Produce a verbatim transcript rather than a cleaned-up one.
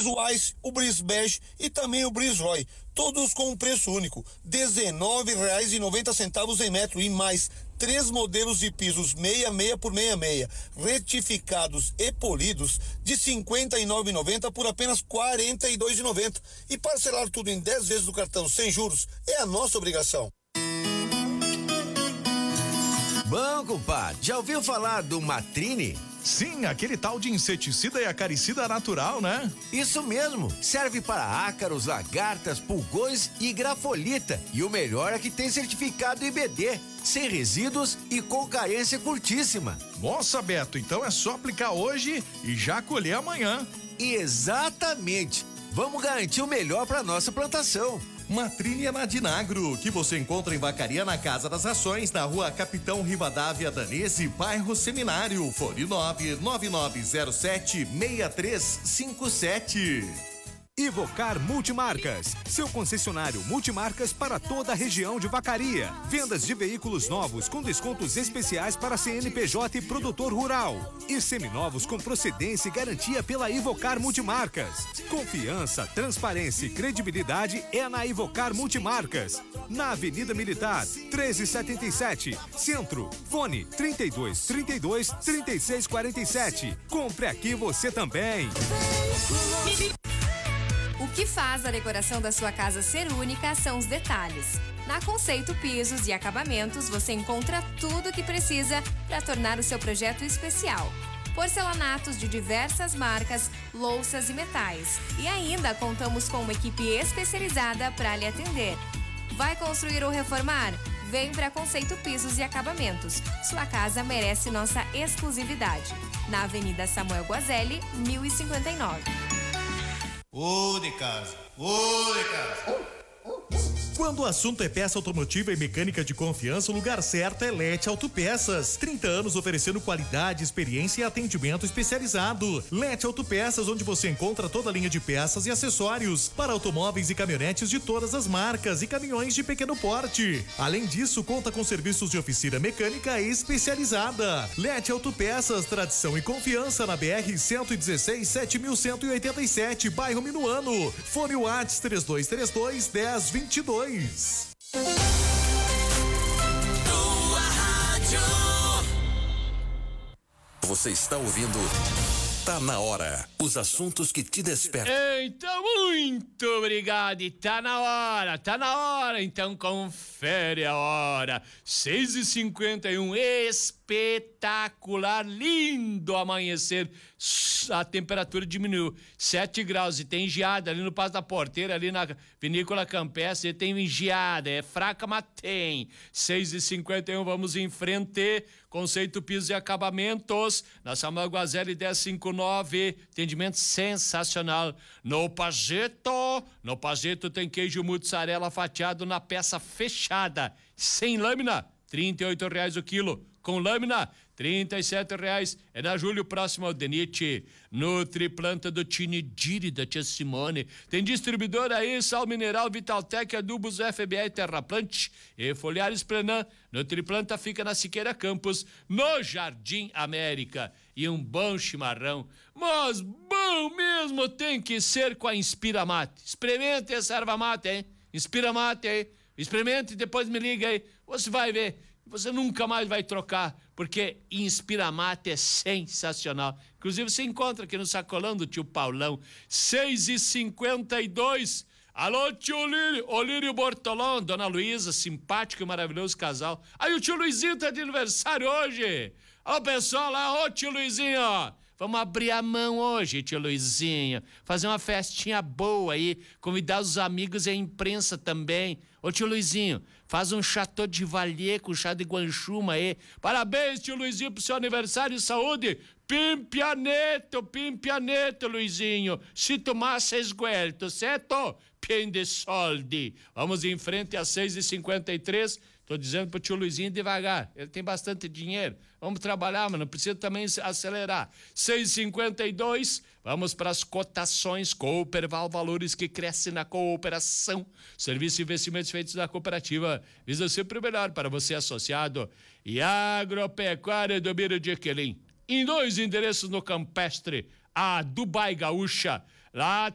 Ice, o Breeze Bege e também o Breeze Roy, todos com um preço único, dezenove reais e noventa centavos em metro e mais três modelos de pisos sessenta e seis por sessenta e seis, retificados e polidos de cinquenta e nove reais e noventa centavos por apenas quarenta e dois reais e noventa centavos. E parcelar tudo em dez vezes do cartão sem juros é a nossa obrigação. Bom, compadre, já ouviu falar do Matrine? Sim, aquele tal de inseticida e acaricida natural, né? Isso mesmo, serve para ácaros, lagartas, pulgões e grafolita. E o melhor é que tem certificado I B D, sem resíduos e com carência curtíssima. Nossa, Beto, então é só aplicar hoje e já colher amanhã. Exatamente, vamos garantir o melhor para nossa plantação. Matrine é na Dinagro, que você encontra em Vacaria na Casa das Rações, na rua Capitão Rivadavia Danese, bairro Seminário, fone nove nove nove zero sete seis três cinco sete. Ivocar Multimarcas, seu concessionário multimarcas para toda a região de Vacaria. Vendas de veículos novos com descontos especiais para C N P J e produtor rural. E seminovos com procedência e garantia pela Ivocar Multimarcas. Confiança, transparência e credibilidade é na Ivocar Multimarcas. Na Avenida Militar, treze e setenta e sete, Centro, fone trinta e dois, trinta e dois, trinta e seis, quarenta e sete. Compre aqui você também. O que faz a decoração da sua casa ser única são os detalhes. Na Conceito Pisos e Acabamentos, você encontra tudo o que precisa para tornar o seu projeto especial. Porcelanatos de diversas marcas, louças e metais. E ainda contamos com uma equipe especializada para lhe atender. Vai construir ou reformar? Vem para Conceito Pisos e Acabamentos. Sua casa merece nossa exclusividade. Na Avenida Samuel Guazelli, mil e cinquenta e nove. Ô de casa, ô de casa. Quando o assunto é peça automotiva e mecânica de confiança, o lugar certo é Lete Autopeças. trinta anos oferecendo qualidade, experiência e atendimento especializado. Lete Autopeças, onde você encontra toda a linha de peças e acessórios para automóveis e caminhonetes de todas as marcas e caminhões de pequeno porte. Além disso, conta com serviços de oficina mecânica especializada. Lete Autopeças, tradição e confiança na B R cento e dezesseis, sete mil cento e oitenta e sete, bairro Minuano. Fone Whats três dois três dois, dez vinte e dois. Tua rádio. Você está ouvindo Tá na Hora. Os assuntos que te despertam. Então, muito obrigado. E tá na hora, tá na hora. Então, confere a hora. seis e cinquenta e um. Espetacular, lindo amanhecer. A temperatura diminuiu sete graus e tem geada ali no Passo da Porteira, ali na Vinícola Campestre, tem geada, é fraca, mas tem. seis e cinquenta e um, vamos em frente. Conceito Pisos e Acabamentos, na Samuel Guazelli dez cinquenta e nove, atendimento sensacional. No Pajeto, no Pajeto tem queijo mussarela fatiado na peça fechada, sem lâmina, trinta e oito reais o quilo. Com lâmina, trinta e sete reais. É na Júlio, próximo ao Denite. Nutriplanta do Tinidiri, da Tia Simone. Tem distribuidor aí, sal mineral, Vitaltec, adubos F B I, Terraplante e Foliares Prenan. Nutriplanta fica na Siqueira Campos, no Jardim América. E um bom chimarrão. Mas bom mesmo tem que ser com a Inspira Mate. Experimente essa erva mate, hein? Inspira Mate aí. Experimente e depois me liga aí. Você vai ver. Você nunca mais vai trocar, porque Inspira Mate é sensacional. Inclusive, você encontra aqui no sacolão do tio Paulão. seis e cinquenta e dois. Alô, tio Lírio, Olírio Bortolão, dona Luísa, simpático e maravilhoso casal. Aí o tio Luizinho tá de aniversário hoje. Ó, pessoal lá, ô tio Luizinho, ó. Vamos abrir a mão hoje, tio Luizinho. Fazer uma festinha boa aí. Convidar os amigos e a imprensa também. Ô, tio Luizinho, faz um chateau de Valier com chá de guanchuma aí. Parabéns, tio Luizinho, pro seu aniversário. Saúde. Pimpianeto, pimpianeto, Luizinho. Se tu massa esguelto, certo? Pien de soldi. Vamos em frente às seis e cinquenta e três. Tô dizendo pro tio Luizinho devagar. Ele tem bastante dinheiro. Vamos trabalhar, mas não precisa também acelerar. seis e cinquenta e dois. Vamos para as cotações. Cooperval, valores que crescem na cooperação. Serviços e investimentos feitos na cooperativa. Visa sempre o melhor para você associado. E Agropecuária do Biro de Quelim. Em dois endereços no Campestre. A Dubai Gaúcha. Lá